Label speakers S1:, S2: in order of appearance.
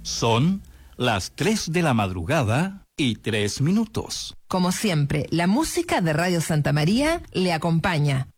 S1: Son las 3 de la madrugada y 3 minutos.
S2: Como siempre, la música de Radio Santa María le acompaña.